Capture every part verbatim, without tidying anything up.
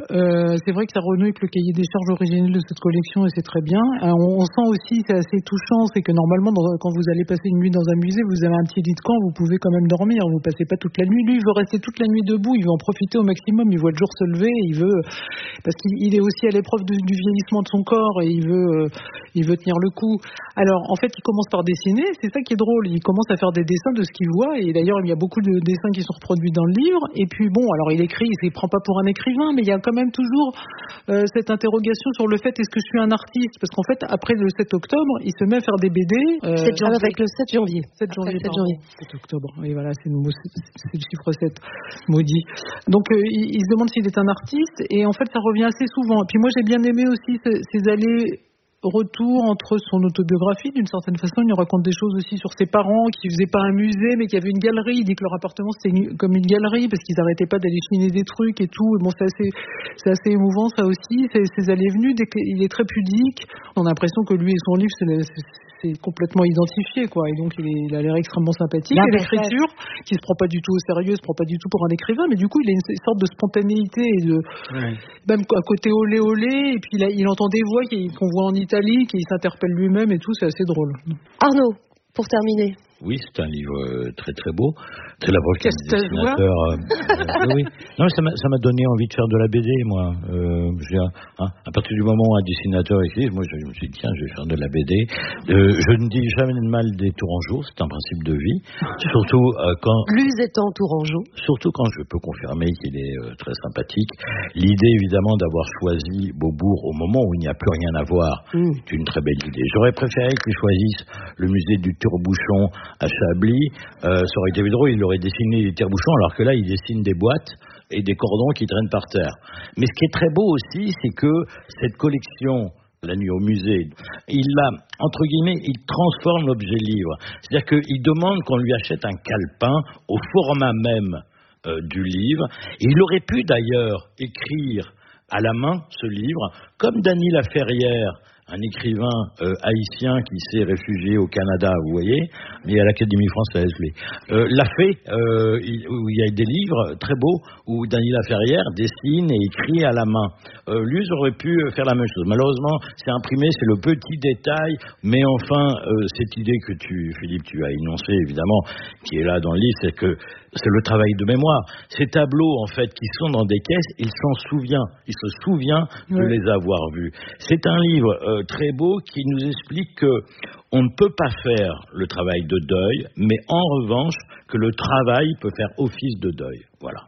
Euh, c'est vrai que ça renoue avec le cahier des charges originel de cette collection et c'est très bien. Euh, on, on sent aussi, c'est assez touchant, c'est que normalement, dans, quand vous allez passer une nuit dans un musée, vous avez un petit lit de camp, vous pouvez quand même dormir, vous passez pas toute la nuit. Lui, il veut rester toute la nuit debout, il veut en profiter au maximum, il voit le jour se lever, il veut, parce qu'il il est aussi à l'épreuve du, du vieillissement de son corps et il veut, euh, il veut tenir le coup. Alors, en fait, il commence par dessiner, c'est ça qui est drôle, il commence à faire des dessins de ce qu'il voit et d'ailleurs, il y a beaucoup de dessins qui sont reproduits dans le livre. Et puis bon, alors il écrit, il ne prend pas pour un écrivain, mais il y a quand même toujours euh, cette interrogation sur le fait est-ce que je suis un artiste, parce qu'en fait après le sept octobre il se met à faire des B D euh, sept janvier. Avec le sept janvier sept janvier, sept janvier. sept octobre, oui voilà, c'est le, c'est le chiffre sept maudit. Donc euh, il, il se demande s'il est un artiste et en fait ça revient assez souvent. Et puis moi j'ai bien aimé aussi ces, ces allées retour entre son autobiographie, d'une certaine façon, il nous raconte des choses aussi sur ses parents qui faisaient pas un musée mais qui avaient une galerie. Il dit que leur appartement c'était une, comme une galerie parce qu'ils arrêtaient pas d'aller chiner des trucs et tout. Et bon, c'est assez, c'est assez émouvant ça aussi. C'est, ces allées venues, il est très pudique. On a l'impression que lui et son livre c'est, c'est, c'est complètement identifié quoi. Et donc il, est, il a l'air extrêmement sympathique. Et l'écriture, qui se prend pas du tout au sérieux, se prend pas du tout pour un écrivain, mais du coup il a une sorte de spontanéité et de ouais. Même à côté olé olé. Et puis là, il entend des voix qu'on voit en Italie, qui s'interpelle lui-même et tout, c'est assez drôle. Arnaud, pour terminer. Oui, c'est un livre très très beau. C'est la voix qu'un dessinateur. Euh, euh, oui. Non, ça m'a, ça m'a donné envie de faire de la B D, moi. Euh, j'ai, hein, à partir du moment où un dessinateur écrit, moi je me suis dit tiens, je vais faire de la B D. Euh, je ne dis jamais de mal des Tourangeaux, c'est un principe de vie. Surtout euh, quand. Luz étant Tourangeau. Surtout quand je peux confirmer qu'il est euh, très sympathique. L'idée évidemment d'avoir choisi Beaubourg au moment où il n'y a plus rien à voir, mmh. c'est une très belle idée. J'aurais préféré qu'il choisisse le musée du Tire-Bouchon à Chablis, euh, ça aurait été drôle, il aurait dessiné des tire-bouchons, alors que là, il dessine des boîtes et des cordons qui traînent par terre. Mais ce qui est très beau aussi, c'est que cette collection, La nuit au musée, il a, entre guillemets, il transforme l'objet livre. C'est-à-dire qu'il demande qu'on lui achète un calepin au format même euh, du livre. Et il aurait pu d'ailleurs écrire à la main ce livre, comme Dany Laferrière, un écrivain euh, haïtien qui s'est réfugié au Canada, vous voyez, mais à l'Académie française, lui, euh, l'a fait, euh, il, où il y a des livres très beaux où Dany Laferrière dessine et écrit à la main. Euh, lui, aurait pu faire la même chose. Malheureusement, c'est imprimé, c'est le petit détail, mais enfin, euh, cette idée que tu, Philippe, tu as énoncée, évidemment, qui est là dans le livre, c'est que c'est le travail de mémoire. Ces tableaux, en fait, qui sont dans des caisses, il s'en souvient. Il se souvient de oui. les avoir vus. C'est un livre euh, très beau qui nous explique que on ne peut pas faire le travail de deuil, mais en revanche, que le travail peut faire office de deuil. Voilà.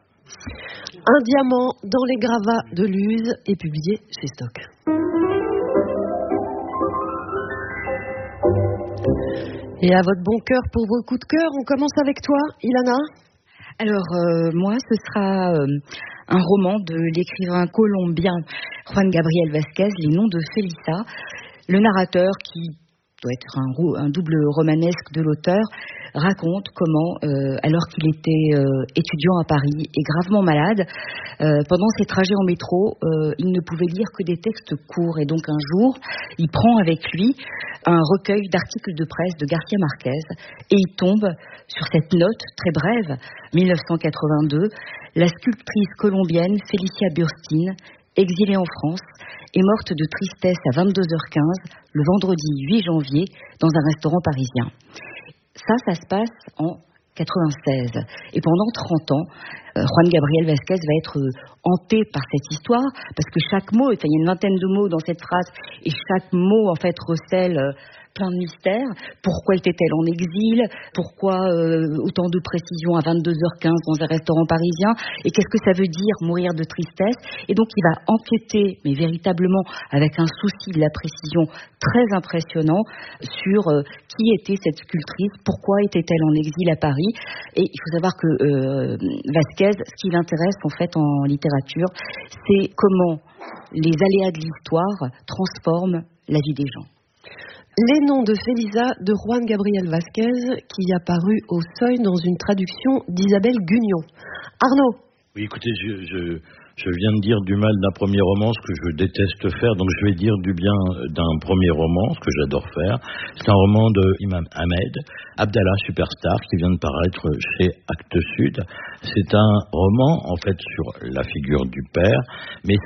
Un diamant dans les gravats de Luz est publié chez Stock. Et à votre bon cœur pour vos coups de cœur, on commence avec toi, Ilana. Alors, euh, moi, ce sera euh, un roman de l'écrivain colombien Juan Gabriel Vázquez, Les Noms de Félissa. Le narrateur, qui doit être un, un double romanesque de l'auteur, raconte comment, euh, alors qu'il était euh, étudiant à Paris et gravement malade, euh, pendant ses trajets en métro, euh, il ne pouvait lire que des textes courts. Et donc un jour, il prend avec lui un recueil d'articles de presse de García Márquez et il tombe sur cette note très brève, mille neuf cent quatre-vingt-deux, la sculptrice colombienne Felicia Burstyn, exilée en France, est morte de tristesse à vingt-deux heures quinze le vendredi huit janvier dans un restaurant parisien. Ça, ça se passe en quatre-vingt-seize. Et pendant trente ans, euh, Juan Gabriel Vázquez va être euh, hanté par cette histoire, parce que chaque mot, enfin, il y a une vingtaine de mots dans cette phrase, et chaque mot, en fait, recèle euh, plein de mystères. Pourquoi était-elle en exil ? Pourquoi euh, autant de précisions à vingt-deux heures quinze dans un restaurant parisien ? Et qu'est-ce que ça veut dire mourir de tristesse ? Et donc il va enquêter, mais véritablement avec un souci de la précision très impressionnant, sur euh, qui était cette sculptrice, pourquoi était-elle en exil à Paris. Et il faut savoir que euh, Vázquez, ce qui l'intéresse en fait en littérature, c'est comment les aléas de l'histoire transforment la vie des gens. Les Noms de Félissa de Juan Gabriel Vázquez, qui a paru au Seuil dans une traduction d'Isabelle Gugnon. Arnaud. Oui, écoutez, je, je, je viens de dire du mal d'un premier roman, ce que je déteste faire, donc je vais dire du bien d'un premier roman, ce que j'adore faire. C'est un roman de Imam Ahmed, Abdallah Superstar, qui vient de paraître chez Actes Sud. C'est un roman, en fait, sur la figure du père, mais